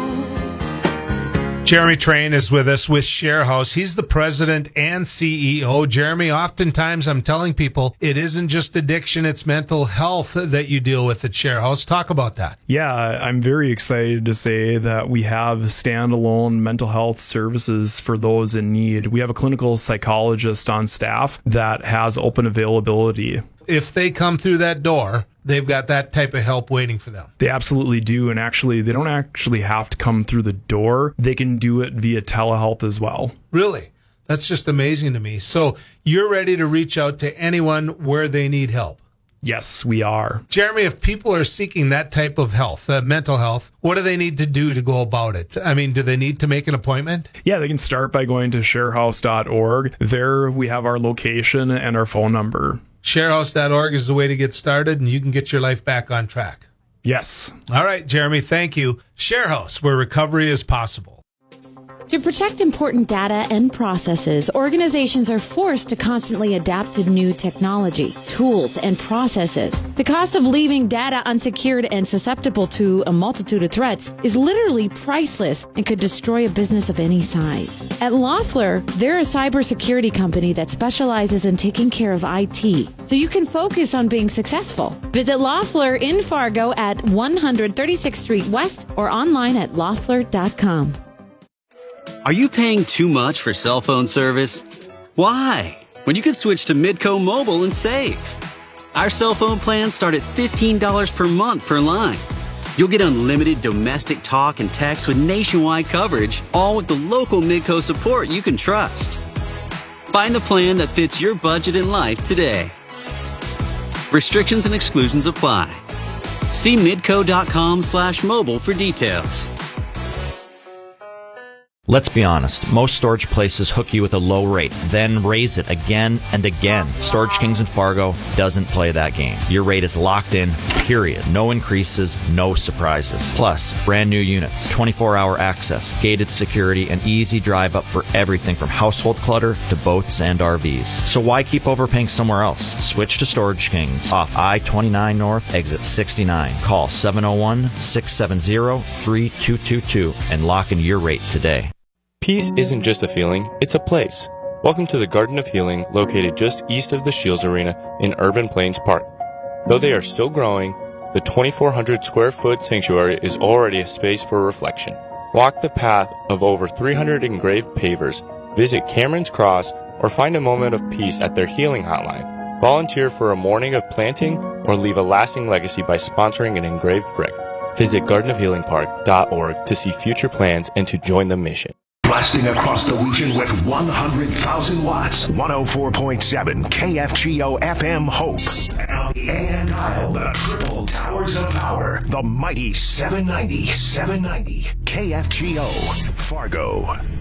Jeremy Train is with us with ShareHouse. He's the president and C E O. Jeremy, oftentimes I'm telling people it isn't just addiction, it's mental health that you deal with at ShareHouse. Talk about that. Yeah, I'm very excited to say that we have standalone mental health services for those in need. We have a clinical psychologist on staff that has open availability. If they come through that door, they've got that type of help waiting for them. They absolutely do, and actually, they don't actually have to come through the door. They can do it via telehealth as well. Really? That's just amazing to me. So you're ready to reach out to anyone where they need help? Yes, we are. Jeremy, if people are seeking that type of health, uh, mental health, what do they need to do to go about it? I mean, do they need to make an appointment? Yeah, they can start by going to sharehouse dot org. There we have our location and our phone number. sharehouse dot org is the way to get started, and you can get your life back on track. Yes. All right, Jeremy, thank you. ShareHouse, where recovery is possible. To protect important data and processes, organizations are forced to constantly adapt to new technology, tools, and processes. The cost of leaving data unsecured and susceptible to a multitude of threats is literally priceless and could destroy a business of any size. At Loeffler, they're a cybersecurity company that specializes in taking care of I T, so you can focus on being successful. Visit Loeffler in Fargo at one thirty-sixth Street West or online at loeffler dot com. Are you paying too much for cell phone service? Why? When you can switch to Midco Mobile and save. Our cell phone plans start at fifteen dollars per month per line. You'll get unlimited domestic talk and text with nationwide coverage, all with the local Midco support you can trust. Find the plan that fits your budget and life today. Restrictions and exclusions apply. See midco.com slash mobile for details. Let's be honest, most storage places hook you with a low rate, then raise it again and again. Storage Kings in Fargo doesn't play that game. Your rate is locked in, period. No increases, no surprises. Plus, brand new units, twenty-four hour access, gated security, and easy drive up for everything from household clutter to boats and R Vs. So why keep overpaying somewhere else? Switch to Storage Kings off I twenty-nine North, exit sixty-nine. Call seven oh one, six seven zero, three two two two and lock in your rate today. Peace isn't just a feeling, it's a place. Welcome to the Garden of Healing, located just east of the Shields Arena in Urban Plains Park. Though they are still growing, the twenty-four hundred square foot sanctuary is already a space for reflection. Walk the path of over three hundred engraved pavers, visit Cameron's Cross, or find a moment of peace at their healing hotline. Volunteer for a morning of planting or leave a lasting legacy by sponsoring an engraved brick. Visit garden of healing park dot org to see future plans and to join the mission. Blasting across the region with one hundred thousand watts. one oh four point seven K F G O F M Hope. And on the A M dial, the triple towers of power. The mighty seven ninety, seven ninety K F G O, Fargo.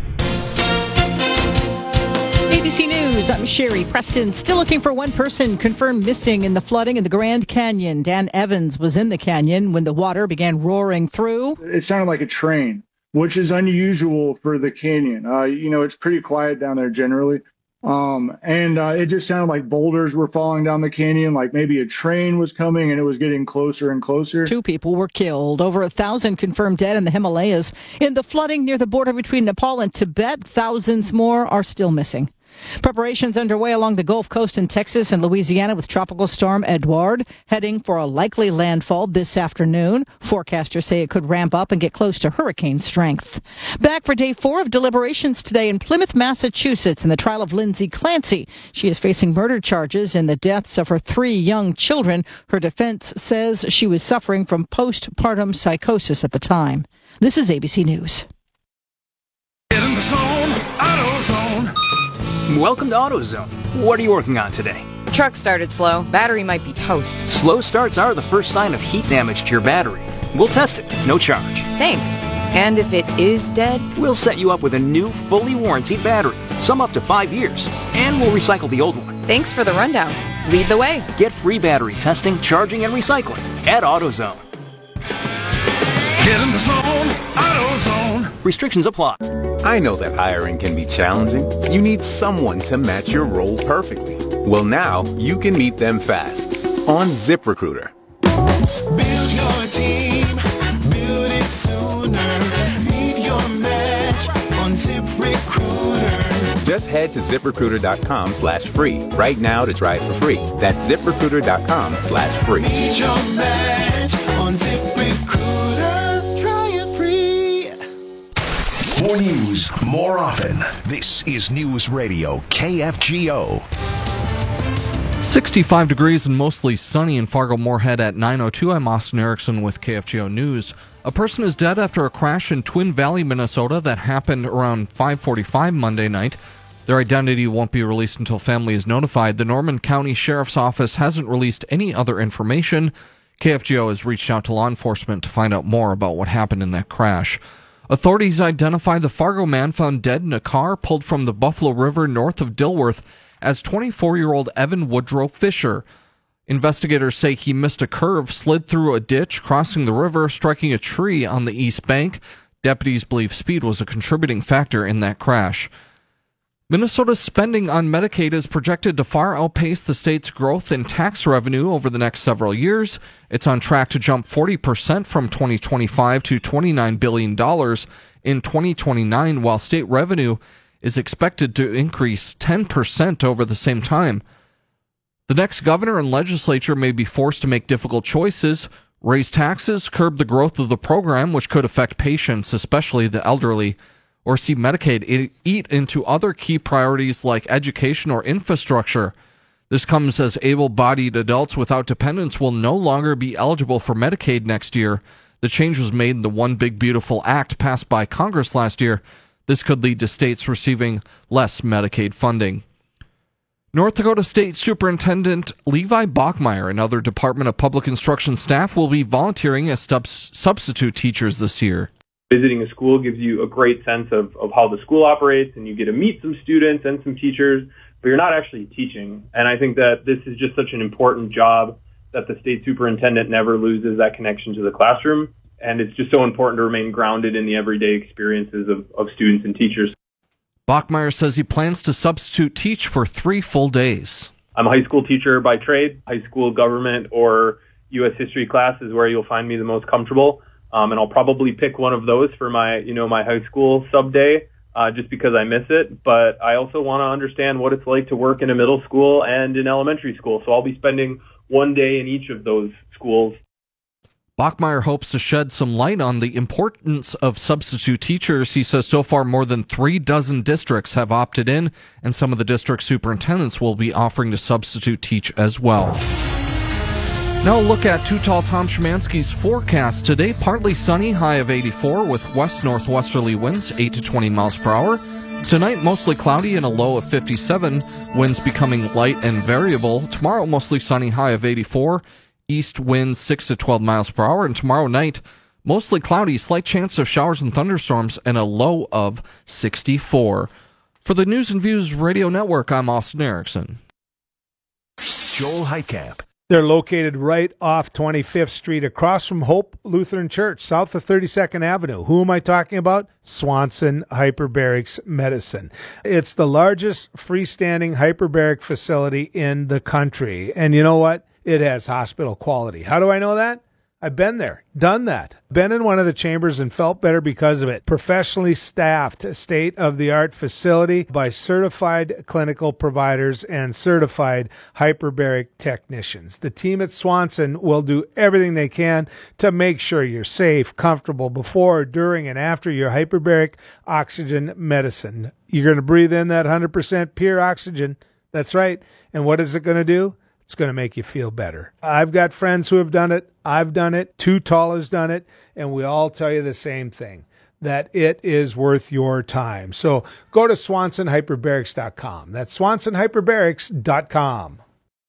A B C News, I'm Sherry Preston. Still looking for one person confirmed missing in the flooding in the Grand Canyon. Dan Evans was in the canyon when the water began roaring through. It sounded like a train, which is unusual for the canyon. Uh, you know, it's pretty quiet down there generally. Um, and uh, it just sounded like boulders were falling down the canyon, like maybe a train was coming and it was getting closer and closer. Two people were killed. Over a thousand confirmed dead in the Himalayas. In the flooding near the border between Nepal and Tibet, thousands more are still missing. Preparations underway along the Gulf Coast in Texas and Louisiana with Tropical Storm Edouard heading for a likely landfall this afternoon. Forecasters say it could ramp up and get close to hurricane strength. Back for day four of deliberations today in Plymouth, Massachusetts in the trial of Lindsay Clancy. She is facing murder charges in the deaths of her three young children. Her defense says she was suffering from postpartum psychosis at the time. This is A B C News. Get in the zone, AutoZone. Welcome to AutoZone. What are you working on today? Truck started slow. Battery might be toast. Slow starts are the first sign of heat damage to your battery. We'll test it, no charge. Thanks. And if it is dead? We'll set you up with a new, fully warranted battery, some up to five years, and we'll recycle the old one. Thanks for the rundown. Lead the way. Get free battery testing, charging, and recycling at AutoZone. Get in the zone, AutoZone. Restrictions apply. I know that hiring can be challenging. You need someone to match your role perfectly. Well, now you can meet them fast on ZipRecruiter. Build your team, build it sooner. Meet your match on ZipRecruiter. Just head to ZipRecruiter.com slash free right now to try it for free. That's ZipRecruiter.com slash free. Meet your match on ZipRecruiter. Try it free. More news, more often. This is News Radio K F G O. sixty-five degrees and mostly sunny in Fargo-Moorhead at nine oh two. I'm Austin Erickson with K F G O News. A person is dead after a crash in Twin Valley, Minnesota that happened around five forty-five Monday night. Their identity won't be released until family is notified. The Norman County Sheriff's Office hasn't released any other information. K F G O has reached out to law enforcement to find out more about what happened in that crash. Authorities identified the Fargo man found dead in a car pulled from the Buffalo River north of Dilworth as twenty-four-year-old Evan Woodrow Fisher. Investigators say he missed a curve, slid through a ditch, crossing the river, striking a tree on the east bank. Deputies believe speed was a contributing factor in that crash. Minnesota's spending on Medicaid is projected to far outpace the state's growth in tax revenue over the next several years. It's on track to jump forty percent from twenty twenty-five to twenty-nine billion dollars in twenty twenty-nine, while state revenue is expected to increase ten percent over the same time. The next governor and legislature may be forced to make difficult choices, raise taxes, curb the growth of the program, which could affect patients, especially the elderly, or see Medicaid eat into other key priorities like education or infrastructure. This comes as able-bodied adults without dependents will no longer be eligible for Medicaid next year. The change was made in the One Big Beautiful Act passed by Congress last year. This could lead to states receiving less Medicaid funding. North Dakota State Superintendent Levi Bachmeyer and other Department of Public Instruction staff will be volunteering as subs- substitute teachers this year. Visiting a school gives you a great sense of, of how the school operates, and you get to meet some students and some teachers, but you're not actually teaching. And I think that this is just such an important job that the state superintendent never loses that connection to the classroom. And it's just so important to remain grounded in the everyday experiences of, of students and teachers. Bachmeyer says he plans to substitute teach for three full days. I'm a high school teacher by trade. High school government or U S history class is where you'll find me the most comfortable. Um, and I'll probably pick one of those for my, you know, my high school sub day, uh, just because I miss it. But I also want to understand what it's like to work in a middle school and in elementary school. So I'll be spending one day in each of those schools. Bachmeyer hopes to shed some light on the importance of substitute teachers. He says so far more than three dozen districts have opted in, and some of the district superintendents will be offering to substitute teach as well. Now a look at Too Tall Tom Szymanski's forecast. Today, partly sunny, high of eighty-four with west-northwesterly winds, eight to twenty miles per hour. Tonight, mostly cloudy and a low of fifty-seven, winds becoming light and variable. Tomorrow, mostly sunny, high of eighty-four, east winds six to twelve miles per hour. And tomorrow night, mostly cloudy, slight chance of showers and thunderstorms, and a low of sixty-four. For the News and Views Radio Network, I'm Austin Erickson. Joel Heitkamp. They're located right off twenty-fifth Street, across from Hope Lutheran Church, south of thirty-second Avenue. Who am I talking about? Swanson Hyperbarics Medicine. It's the largest freestanding hyperbaric facility in the country. And you know what? It has hospital quality. How do I know that? I've been there, done that. Been in one of the chambers and felt better because of it. Professionally staffed, state-of-the-art facility by certified clinical providers and certified hyperbaric technicians. The team at Swanson will do everything they can to make sure you're safe, comfortable before, during, and after your hyperbaric oxygen medicine. You're going to breathe in that one hundred percent pure oxygen. That's right. And what is it going to do? It's going to make you feel better. I've got friends who have done it. I've done it. Too Tall has done it. And we all tell you the same thing, that it is worth your time. So go to Swanson Hyperbarics dot com. That's Swanson Hyperbarics dot com.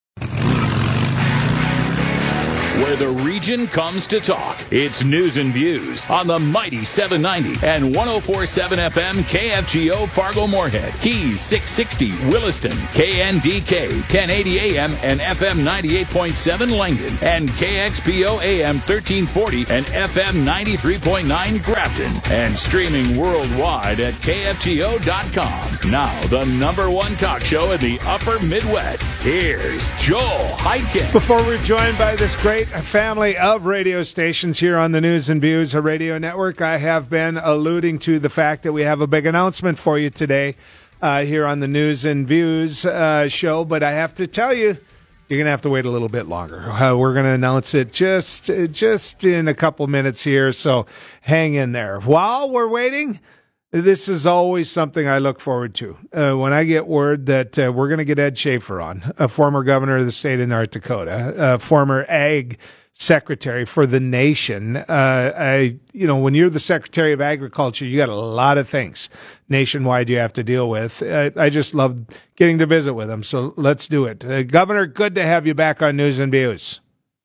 Where the region comes to talk. It's News and Views on the mighty seven ninety and one oh four point seven F M K F G O Fargo-Moorhead, Keys six sixty Williston, K N D K ten eighty A M and F M ninety-eight point seven Langdon, and K X P O A M thirteen forty and F M ninety-three point nine Grafton, and streaming worldwide at K F G O dot com. Now, the number one talk show in the upper Midwest. Here's Joel Heitkamp. Before we're joined by this great family of radio stations here on the News and Views Radio Network, I have been alluding to the fact that we have a big announcement for you today uh, here on the News and Views uh, show, but I have to tell you, you're going to have to wait a little bit longer. Uh, we're going to announce it just just in a couple minutes here, so hang in there. While we're waiting, this is always something I look forward to. Uh, when I get word that uh, we're going to get Ed Schaefer on, a former governor of the state of North Dakota, a former ag secretary for the nation. Uh, I, you know, when you're the Secretary of Agriculture, you got a lot of things nationwide you have to deal with. Uh, I just love getting to visit with him, so let's do it. Uh, Governor, good to have you back on News and Views.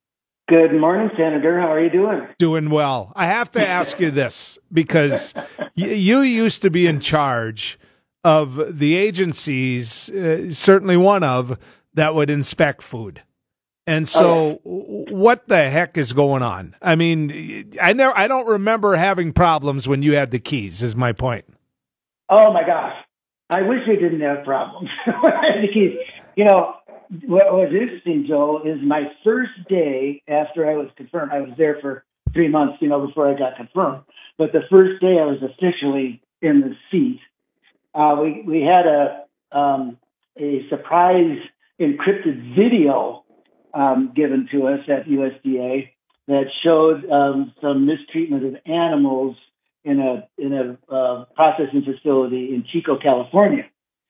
Good morning, Senator. How are you doing? Doing well. I have to ask you this because y- you used to be in charge of the agencies, uh, certainly one of, that would inspect food. And so oh, yeah. What the heck is going on? I mean, I never, I don't remember having problems when you had the keys, is my point. Oh, my gosh. I wish we didn't have problems. the keys. You know, what was interesting, Joel, is my first day after I was confirmed. I was there for three months, you know, before I got confirmed. But the first day I was officially in the seat, uh, we we had a um, a surprise encrypted video um, given to us at U S D A that showed um, some mistreatment of animals in a in a uh, processing facility in Chico, California,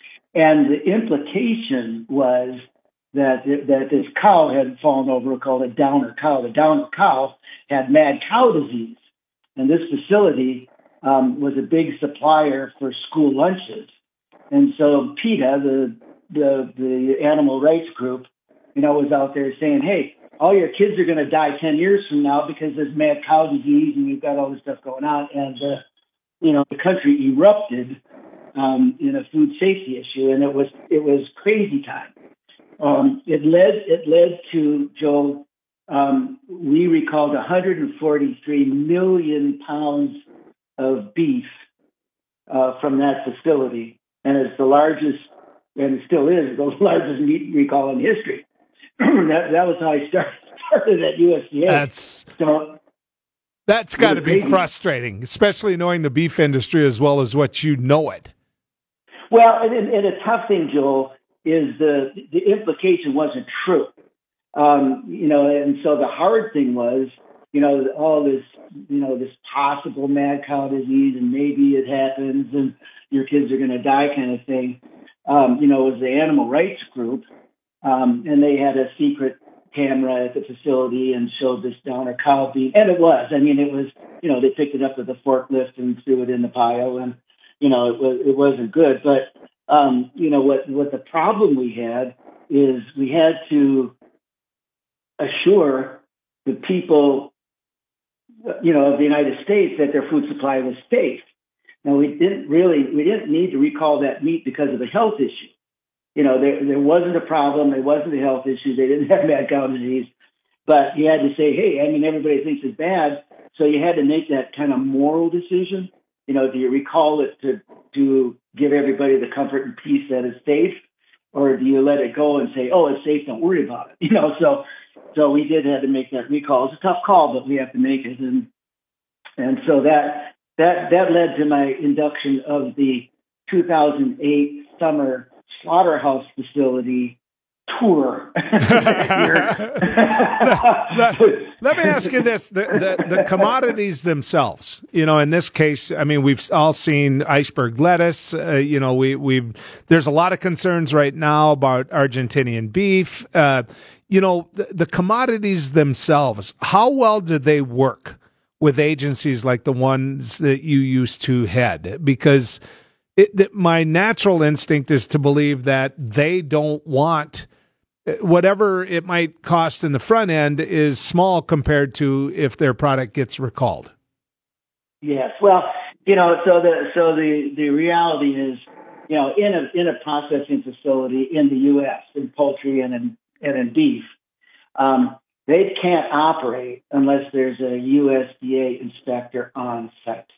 and the implication was that that this cow had fallen over, called a downer cow. The downer cow had mad cow disease, and this facility um, was a big supplier for school lunches. And so PETA, the the the animal rights group, you know, was out there saying, "Hey, all your kids are going to die ten years from now because there's mad cow disease, and we've got all this stuff going on." And uh, you know, the country erupted um, in a food safety issue, and it was it was crazy time. Um, it led it led to, Joe, um, we recalled one hundred forty-three million pounds of beef uh, from that facility, and it's the largest, and it still is, the largest meat recall in history. that that was how I started, started at U S D A. That's so, that's got to be crazy. Frustrating, especially knowing the beef industry as well as what you know it. Well, and, and a tough thing, Joel, is the the implication wasn't true. Um, you know, and so the hard thing was, you know, all this, you know, this possible mad cow disease, and maybe it happens and your kids are going to die kind of thing. Um, you know, it was the animal rights group, um, and they had a secret camera at the facility and showed this downer cow beef, and it was. I mean, it was, you know, they picked it up with a forklift and threw it in the pile, and, you know, it was, it wasn't good. But, um, you know, what, what the problem we had is we had to assure the people, you know, of the United States that their food supply was safe. Now, we didn't really, we didn't need to recall that meat because of a health issue. You know, there there wasn't a problem. There wasn't a health issue. They didn't have mad cow disease. But you had to say, hey, I mean, everybody thinks it's bad. So you had to make that kind of moral decision. You know, do you recall it to, to give everybody the comfort and peace that it's safe? Or do you let it go and say, oh, it's safe, don't worry about it? You know, so so we did have to make that recall. It's a tough call, but we have to make it. And and so that that that led to my induction of the two thousand eight summer slaughterhouse facility tour. let, let me ask you this: the, the the commodities themselves, you know, in this case, I mean, we've all seen iceberg lettuce. Uh, you know, we we've there's a lot of concerns right now about Argentinian beef. Uh, you know, the, the commodities themselves, how well do they work with agencies like the ones that you used to head? Because It, that my natural instinct is to believe that they don't want whatever it might cost in the front end is small compared to if their product gets recalled. Yes, well, you know, so the so the, the reality is, you know, in a in a processing facility in the U S in poultry and in and in beef, um, they can't operate unless there's a U S D A inspector on site.